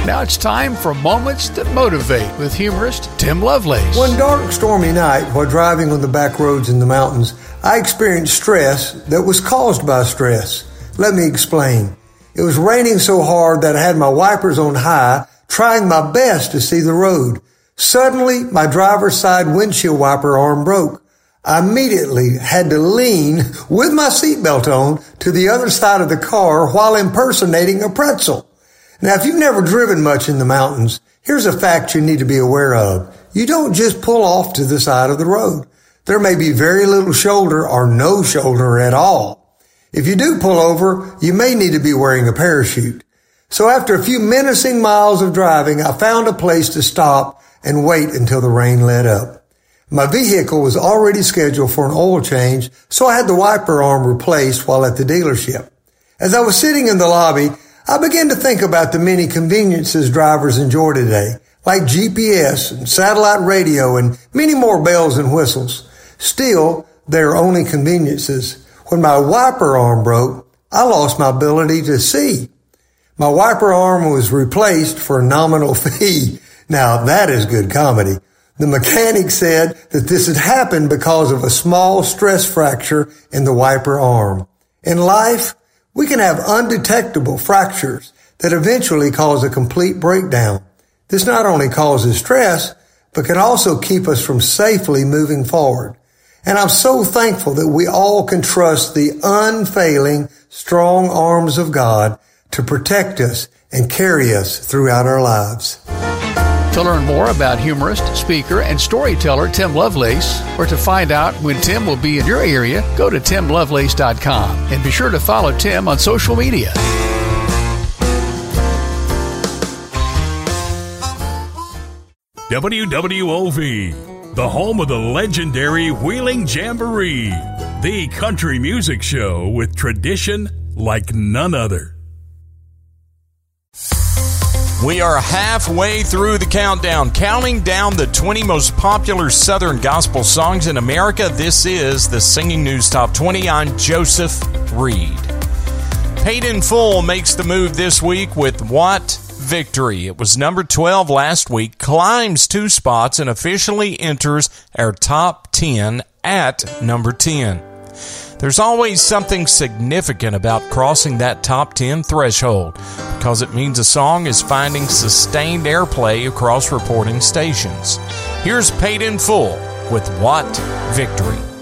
Now it's time for Moments That Motivate with humorist Tim Lovelace. One dark, stormy night while driving on the back roads in the mountains, I experienced stress that was caused by stress. Let me explain. It was raining so hard that I had my wipers on high, trying my best to see the road. Suddenly, my driver's side windshield wiper arm broke. I immediately had to lean with my seatbelt on to the other side of the car while impersonating a pretzel. Now, if you've never driven much in the mountains, here's a fact you need to be aware of. You don't just pull off to the side of the road. There may be very little shoulder or no shoulder at all. If you do pull over, you may need to be wearing a parachute. So after a few menacing miles of driving, I found a place to stop and wait until the rain let up. My vehicle was already scheduled for an oil change, so I had the wiper arm replaced while at the dealership. As I was sitting in the lobby, I began to think about the many conveniences drivers enjoy today, like GPS and satellite radio and many more bells and whistles. Still, they are only conveniences. When my wiper arm broke, I lost my ability to see. My wiper arm was replaced for a nominal fee. Now, that is good comedy. The mechanic said that this had happened because of a small stress fracture in the wiper arm. In life, we can have undetectable fractures that eventually cause a complete breakdown. This not only causes stress, but can also keep us from safely moving forward. And I'm so thankful that we all can trust the unfailing, strong arms of God to protect us and carry us throughout our lives. To learn more about humorist, speaker, and storyteller Tim Lovelace, or to find out when Tim will be in your area, go to timlovelace.com and be sure to follow Tim on social media. WWOV, the home of the legendary Wheeling Jamboree, the country music show with tradition like none other. We are halfway through the countdown, counting down the 20 most popular Southern gospel songs in America. This is the Singing News Top 20. I'm Joseph Reed. Paid in Full makes the move this week with What Victory. It was number 12 last week, climbs 2 spots, and officially enters our top 10 at number 10. There's always something significant about crossing that top 10 threshold because it means a song is finding sustained airplay across reporting stations. Here's Paid in Full with What Victory.